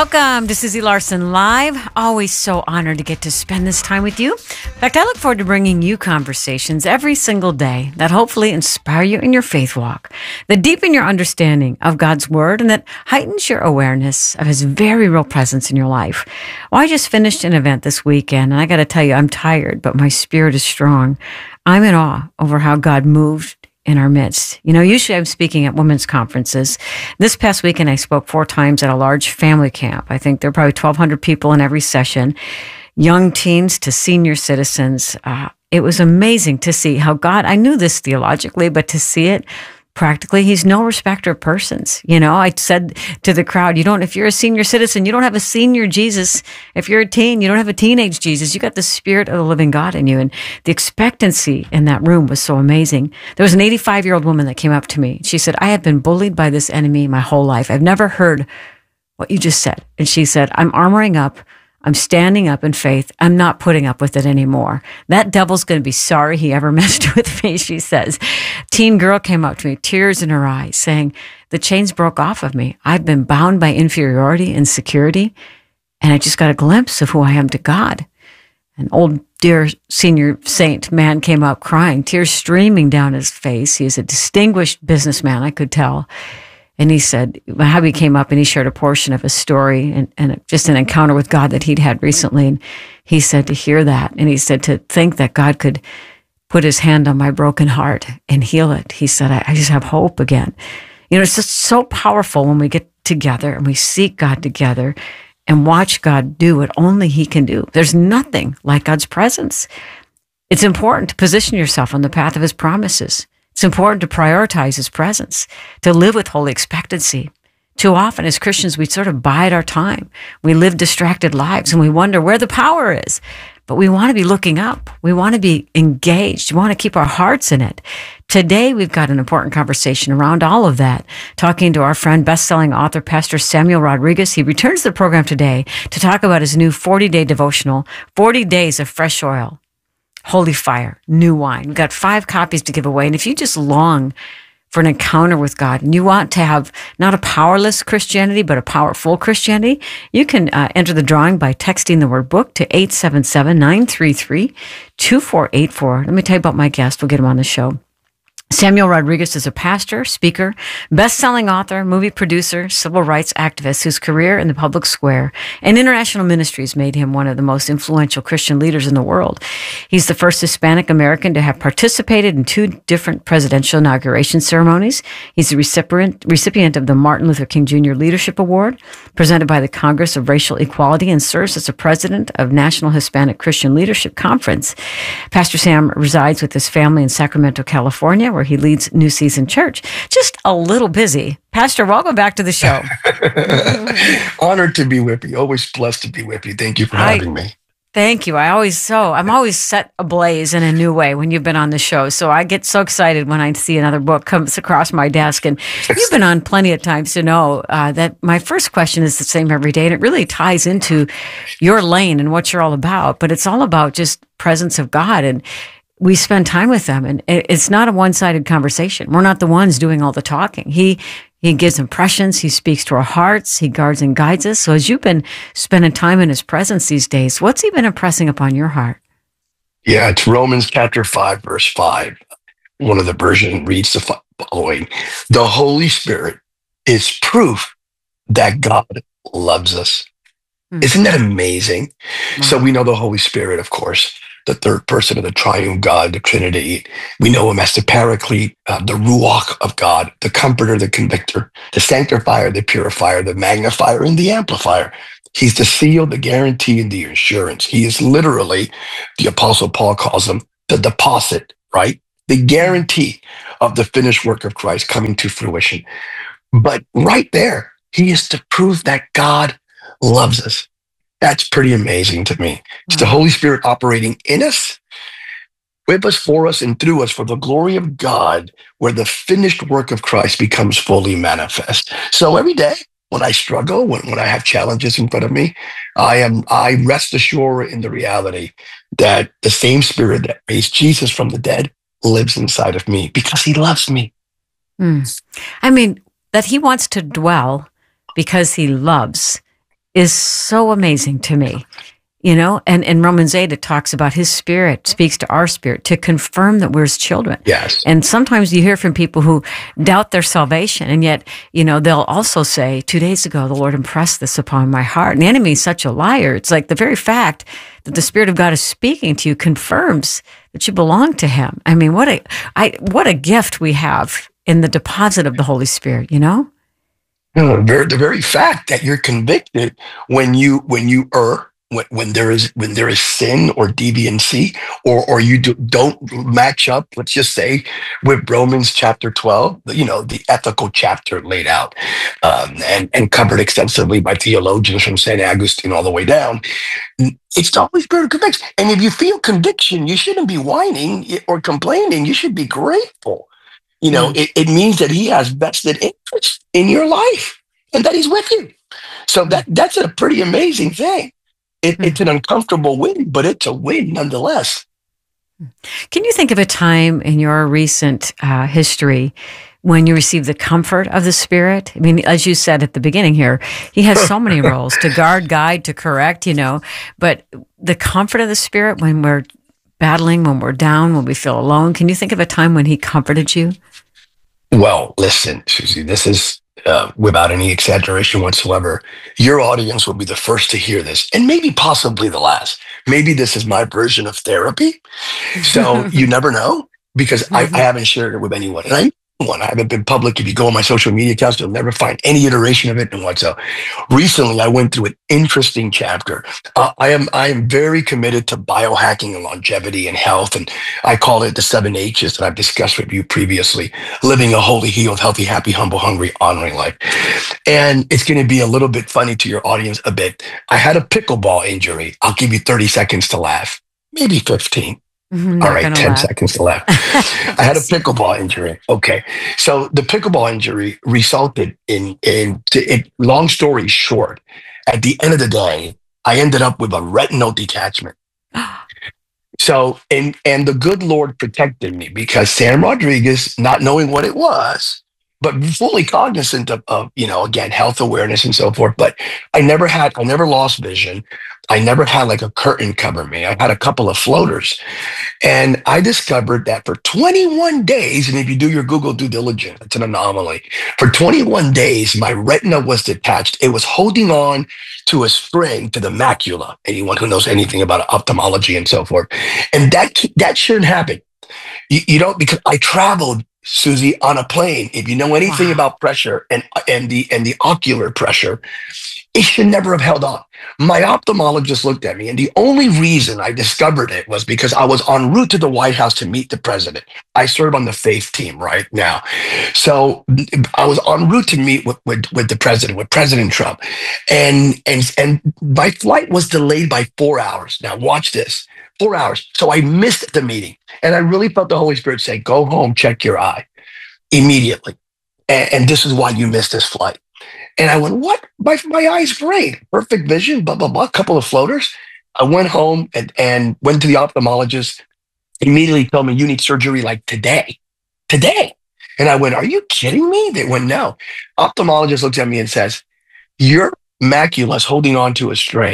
Welcome to Susie Larson Live. Always so honored to get to spend this time with you. In fact, I look forward to bringing you conversations every single day that hopefully inspire you in your faith walk, that deepen your understanding of God's Word, and that heightens your awareness of His very real presence in your life. Well, I just finished an event this weekend, and I got to tell you, I'm tired, but my spirit is strong. I'm in awe over how God moved in our midst. You know, usually I'm speaking at women's conferences. This past weekend, I spoke 4 times at a large family camp. I think there are probably 1,200 people in every session, young teens to senior citizens. It was amazing to see how God, I knew this theologically, but to see it practically, He's no respecter of persons. You know, I said to the crowd, if you're a senior citizen, you don't have a senior Jesus. If you're a teen, you don't have a teenage Jesus. You got the Spirit of the living God in you. And the expectancy in that room was so amazing. There was an 85-year-old woman that came up to me. She said, I have been bullied by this enemy my whole life. I've never heard what you just said. And she said, I'm armoring up. I'm standing up in faith. I'm not putting up with it anymore. That devil's going to be sorry he ever messed with me, she says. Teen girl came up to me, tears in her eyes, saying, the chains broke off of me. I've been bound by inferiority and insecurity, and I just got a glimpse of who I am to God. An old, dear senior saint man came up crying, tears streaming down his face. He is a distinguished businessman, I could tell. And he said, Hubby came up and he shared a portion of his story and just an encounter with God that he'd had recently. And he said to hear that, and he said to think that God could put His hand on my broken heart and heal it. He said, I just have hope again. You know, it's just so powerful when we get together and we seek God together and watch God do what only He can do. There's nothing like God's presence. It's important to position yourself on the path of His promises. It's important to prioritize His presence, to live with holy expectancy. Too often as Christians, we sort of bide our time. We live distracted lives and we wonder where the power is. But we want to be looking up. We want to be engaged. We want to keep our hearts in it. Today, we've got an important conversation around all of that. Talking to our friend, best-selling author, Pastor Samuel Rodriguez. He returns to the program today to talk about his new 40-day devotional, 40 Days of Fresh Oil. Holy Fire, New Wine. We've got 5 copies to give away. And if you just long for an encounter with God and you want to have not a powerless Christianity, but a powerful Christianity, you can enter the drawing by texting the word book to 877-933-2484. Let me tell you about my guest. We'll get him on the show. Samuel Rodriguez is a pastor, speaker, best-selling author, movie producer, civil rights activist whose career in the public square and international ministries made him one of the most influential Christian leaders in the world. He's the first Hispanic American to have participated in 2 different presidential inauguration ceremonies. He's the recipient of the Martin Luther King Jr. Leadership Award, presented by the Congress of Racial Equality, and serves as the president of National Hispanic Christian Leadership Conference. Pastor Sam resides with his family in Sacramento, California, where he leads New Season Church. Just a little busy. Pastor, welcome back to the show. Honored to be with you. Always blessed to be with you. Thank you for having me. Thank you. I'm always set ablaze in a new way when you've been on the show. So I get so excited when I see another book comes across my desk. And you've been on plenty of times to know that my first question is the same every day. And it really ties into your lane and what you're all about. But it's all about just presence of God. And we spend time with them, and it's not a one-sided conversation. We're not the ones doing all the talking. He gives impressions. He speaks to our hearts. He guards and guides us. So as you've been spending time in His presence these days, what's He been impressing upon your heart? Yeah, it's Romans chapter 5, verse 5. One of the versions reads the following: the Holy Spirit is proof that God loves us. Mm-hmm. Isn't that amazing? Wow. So we know the Holy Spirit, of course, the third person of the triune God, the Trinity. We know Him as the Paraclete, the Ruach of God, the Comforter, the Convictor, the Sanctifier, the Purifier, the Magnifier, and the Amplifier. He's the seal, the guarantee, and the assurance. He is literally, the Apostle Paul calls Him, the deposit, right? The guarantee of the finished work of Christ coming to fruition. But right there, He is to prove that God loves us. That's pretty amazing to me. It's the Holy Spirit operating in us, with us, for us, and through us for the glory of God, where the finished work of Christ becomes fully manifest. So every day when I struggle, when I have challenges in front of me, I rest assured in the reality that the same Spirit that raised Jesus from the dead lives inside of me because He loves me. I mean, that He wants to dwell because He loves is so amazing to me. You know, and in Romans 8, it talks about his spirit speaks to our spirit to confirm that we're his children. Yes. And sometimes you hear from people who doubt their salvation, and yet, you know, they'll also say, 2 days ago, the Lord impressed this upon my heart. And the enemy is such a liar. It's like the very fact that the Spirit of God is speaking to you confirms that you belong to him. I mean, what a gift we have in the deposit of the Holy Spirit, you know? No, the very fact that you're convicted when you err, when there is sin or deviancy, or you don't match up, let's just say, with Romans chapter 12, you know, the ethical chapter laid out and covered extensively by theologians from St. Augustine all the way down. It's the Holy Spirit who convicts. And if you feel conviction, you shouldn't be whining or complaining. You should be grateful. You know, it means that he has vested interest in your life and that he's with you. So that's a pretty amazing thing. It's an uncomfortable win, but it's a win nonetheless. Can you think of a time in your recent history when you received the comfort of the Spirit? I mean, as you said at the beginning here, he has so many roles to guard, guide, to correct, you know, but the comfort of the Spirit when we're battling, when we're down, when we feel alone. Can you think of a time when he comforted you? Well, listen, Susie, this is without any exaggeration whatsoever. Your audience will be the first to hear this, and maybe possibly the last. Maybe this is my version of therapy. So you never know, because I haven't shared it with anyone. And I haven't been public. If you go on my social media accounts, you'll never find any iteration of it and what's up. Recently, I went through an interesting chapter. I am very committed to biohacking and longevity and health, and I call it the 7 H's that I've discussed with you previously: living a holy, healed, healthy, happy, humble, hungry, honoring life. And it's going to be a little bit funny to your audience a bit. I had a pickleball injury. I'll give you 30 seconds to laugh, maybe 15. All right, 10 seconds to left. I had a pickleball injury. Okay. So the pickleball injury resulted in long story short, at the end of the day, I ended up with a retinal detachment. So, and the good Lord protected me, because Sam Rodriguez, not knowing what it was, but fully cognizant of, you know, again, health awareness and so forth. But I never lost vision. I never had like a curtain cover me. I had a couple of floaters. And I discovered that for 21 days, and if you do your Google due diligence, it's an anomaly. For 21 days, my retina was detached. It was holding on to a string to the macula. Anyone who knows anything about ophthalmology and so forth. And that shouldn't happen. You know, because I traveled, Susie, on a plane. If you know anything about pressure and the ocular pressure, it should never have held on. My ophthalmologist looked at me, and the only reason I discovered it was because I was en route to the White House to meet the president. I serve on the faith team right now. So I was en route to meet with the president, with President Trump. And my flight was delayed by 4 hours. Now watch this. 4 hours. So I missed the meeting. And I really felt the Holy Spirit say, go home, check your eye immediately. And this is why you missed this flight. And I went, what? My eye's great. Perfect vision, blah, blah, blah. A couple of floaters. I went home and went to the ophthalmologist. Immediately told me, you need surgery like today. Today. And I went, are you kidding me? They went, no. Ophthalmologist looks at me and says, your macula is holding on to a string.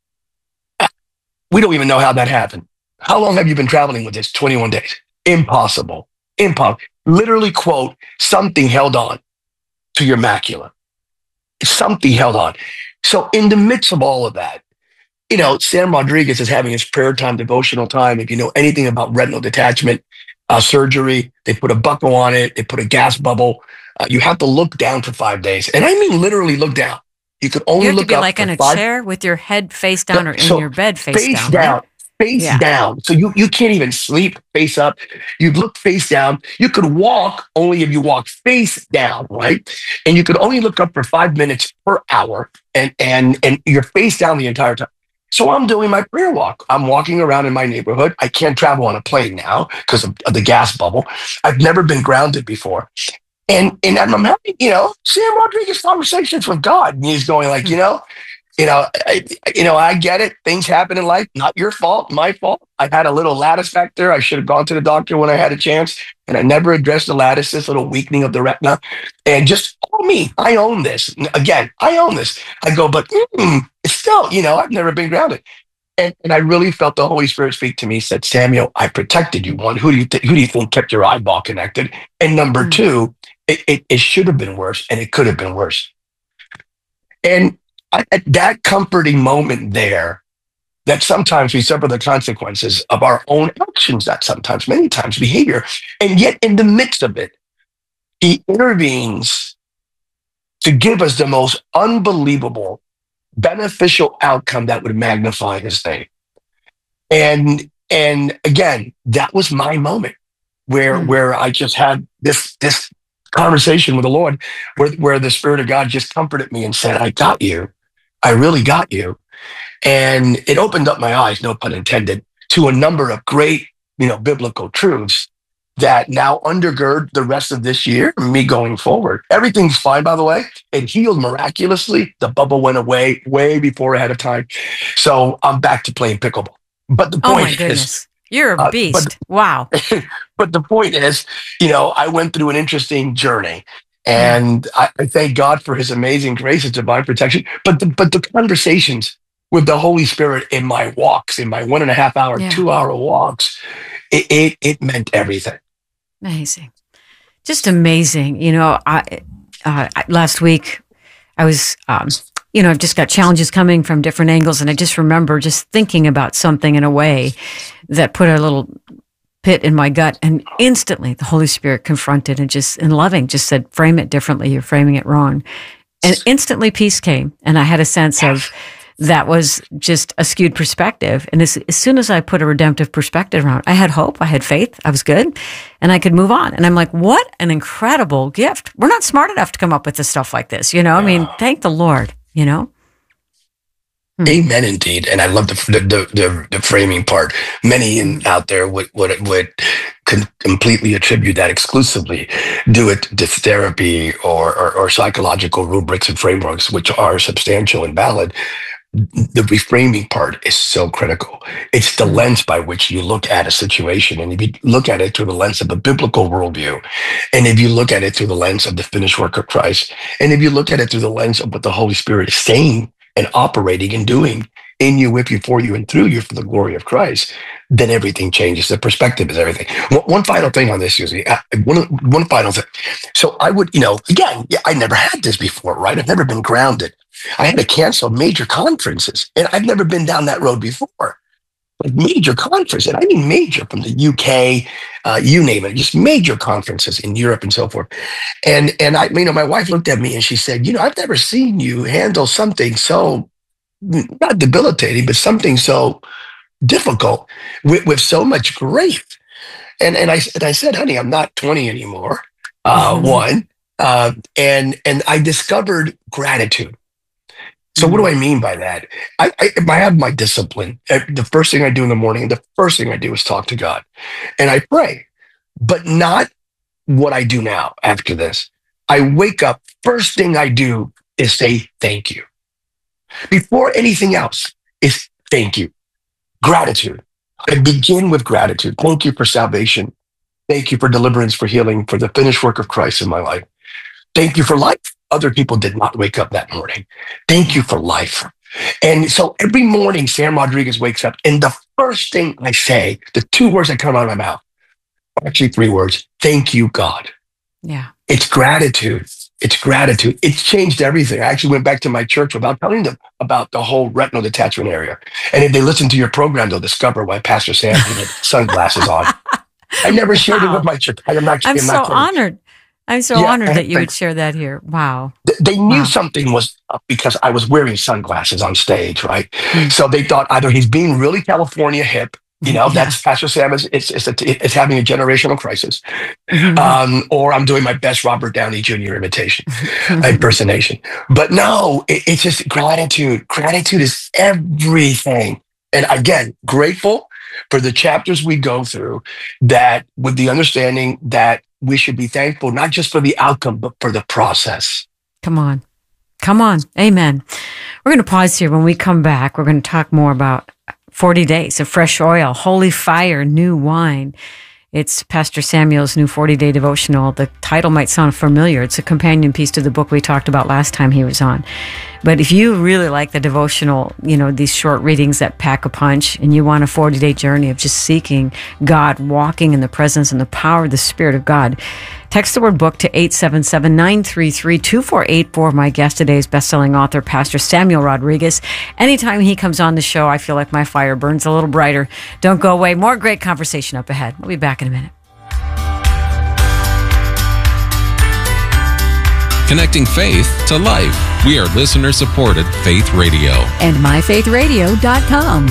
We don't even know how that happened. How long have you been traveling with this? 21 days. Impossible. Impossible. Literally, quote, something held on to your macula. Something held on. So in the midst of all of that, you know, Sam Rodriguez is having his prayer time, devotional time. If you know anything about retinal detachment surgery, they put a buckle on it. They put a gas bubble. You have to look down for 5 days. And I mean literally look down. You could only look up. You have to be like in a chair with your head face down, or in your bed face down. Right? Face down. So you can't even sleep face up. You look face down. You could walk only if you walk face down, right? And you could only look up for 5 minutes per hour, and you're face down the entire time. So I'm doing my prayer walk. I'm walking around in my neighborhood. I can't travel on a plane now because of the gas bubble. I've never been grounded before. And I'm having, you know, Sam Rodriguez conversations with God. And he's going like, you know, I get it. Things happen in life. Not your fault, my fault. I had a little lattice back there. I should have gone to the doctor when I had a chance, and I never addressed the lattice, this little weakening of the retina. And just, oh, me, I own this. Again, I own this. I go, but it's still, I've never been grounded. And I really felt the Holy Spirit speak to me, said, Samuel, I protected you. One, who do you think kept your eyeball connected? And number two, it should have been worse, and it could have been worse. And at that comforting moment there, that sometimes we suffer the consequences of our own actions, that sometimes, many times, behavior. And yet in the midst of it, he intervenes to give us the most unbelievable, beneficial outcome that would magnify his name. And again, that was my moment where I just had this conversation with the Lord, where the Spirit of God just comforted me and said, I got you. I really got you. And it opened up my eyes, no pun intended, to a number of great, biblical truths that now undergird the rest of this year, me going forward. Everything's fine, by the way. It healed miraculously. The bubble went away way before ahead of time. So I'm back to playing pickleball. But the point oh my goodness. You're a beast. Wow. But the point is, I went through an interesting journey. And I thank God for his amazing grace and divine protection. But the conversations with the Holy Spirit in my walks, in my 1.5 hour, 2 hour walks, it meant everything. Amazing. Just amazing. Last week I was, I've just got challenges coming from different angles. And I just remember just thinking about something in a way that put a little pit in my gut, and instantly the Holy Spirit confronted and just in loving just said, frame it differently. You're framing it wrong. And instantly peace came. And I had a sense of that was just a skewed perspective. And as soon as I put a redemptive perspective around, I had hope, I had faith, I was good, and I could move on. And I'm like, what an incredible gift. We're not smart enough to come up with this stuff like this. I mean, thank the Lord, Amen, indeed. And I love the framing part. Many out there would completely attribute that exclusively, do it to therapy or psychological rubrics and frameworks, which are substantial and valid. The reframing part is so critical. It's the lens by which you look at a situation. And if you look at it through the lens of a biblical worldview, and if you look at it through the lens of the finished work of Christ, and if you look at it through the lens of what the Holy Spirit is saying and operating and doing in you, with you, for you, and through you for the glory of Christ, then everything changes. The perspective is everything. One final thing on this, Susie. One final thing. So I would, again, I never had this before, right? I've never been grounded. I had to cancel major conferences, and I've never been down that road before. Like major conferences, and I mean major, from the UK, you name it, just major conferences in Europe and so forth. And I, my wife looked at me and she said, I've never seen you handle something so, not debilitating, but something so difficult with so much grace. And I said, honey, I'm not 20 anymore. One, and I discovered gratitude. So what do I mean by that? I have my discipline. The first thing I do in the morning, the first thing I do is talk to God. And I pray, but not what I do now after this. I wake up, first thing I do is say thank you. Before anything else is thank you. Gratitude. I begin with gratitude. Thank you for salvation. Thank you for deliverance, for healing, for the finished work of Christ in my life. Thank you for life. Other people did not wake up that morning. Thank you for life. And so every morning, Sam Rodriguez wakes up, and the first thing I say, the 2 words that come out of my mouth, actually 3 words, thank you, God. Yeah. It's gratitude. It's gratitude. It's changed everything. I actually went back to my church without telling them about the whole retinal detachment area. And if they listen to your program, they'll discover why Pastor Sam had sunglasses on. I never shared it with my church. I'm so honored. I'm so honored that you would share that here. Wow. They knew something was up because I was wearing sunglasses on stage, right? So they thought either he's being really California hip, that's Pastor Sam is having a generational crisis, or I'm doing my best Robert Downey Jr. impersonation. But no, it's just gratitude. Gratitude is everything. And again, grateful for the chapters we go through, that with the understanding that we should be thankful, not just for the outcome, but for the process. Come on. Amen. We're going to pause here. When we come back, we're going to talk more about 40 days of fresh oil, holy fire, new wine. It's Pastor Samuel's new 40-day devotional. The title might sound familiar. It's a companion piece to the book we talked about last time he was on. But if you really like the devotional, these short readings that pack a punch, and you want a 40-day journey of just seeking God, walking in the presence and the power of the Spirit of God, text the word book to 877-933-2484. My guest today is best-selling author, Pastor Samuel Rodriguez. Anytime he comes on the show, I feel like my fire burns a little brighter. Don't go away. More great conversation up ahead. We'll be back in a minute. Connecting faith to life. We are listener-supported Faith Radio. And myfaithradio.com.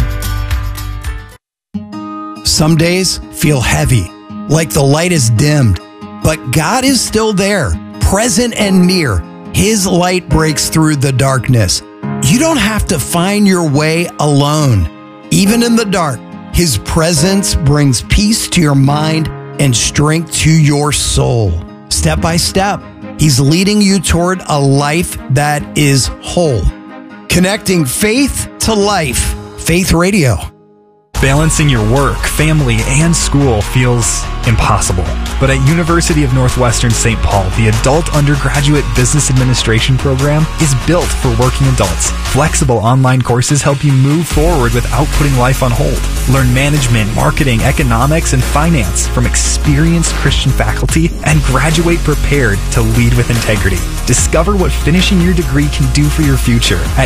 Some days feel heavy, like the light is dimmed, but God is still there, present and near. His light breaks through the darkness. You don't have to find your way alone. Even in the dark, His presence brings peace to your mind and strength to your soul. Step by step, He's leading you toward a life that is whole. Connecting faith to life. Faith Radio. Balancing your work, family, and school feels impossible. But at University of Northwestern St. Paul, the Adult Undergraduate Business Administration program is built for working adults. Flexible online courses help you move forward without putting life on hold. Learn management, marketing, economics, and finance from experienced Christian faculty and graduate prepared to lead with integrity. Discover what finishing your degree can do for your future at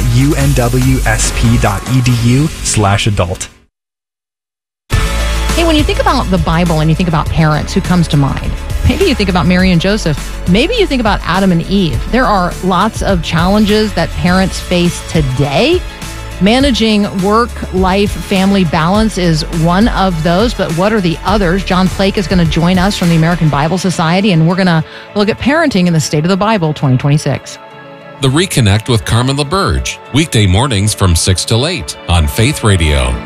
unwsp.edu/adult. Hey, when you think about the Bible and you think about parents, who comes to mind? Maybe you think about Mary and Joseph. Maybe you think about Adam and Eve. There are lots of challenges that parents face today. Managing work, life, family balance is one of those, but what are the others? John Plake is going to join us from the American Bible Society, and we're going to look at parenting in the State of the Bible 2026. The Reconnect with Carmen LaBerge, weekday mornings from 6 till 8 on Faith Radio.